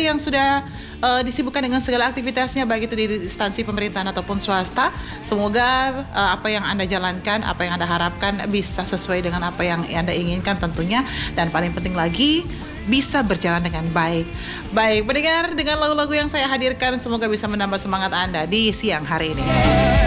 yang sudah disibukkan dengan segala aktivitasnya, baik itu di instansi pemerintahan ataupun swasta. Semoga apa yang Anda jalankan, apa yang Anda harapkan bisa sesuai dengan apa yang Anda inginkan tentunya. Dan paling penting lagi, bisa berjalan dengan baik. Baik, pendengar, dengan lagu-lagu yang saya hadirkan, semoga bisa menambah semangat Anda di siang hari ini.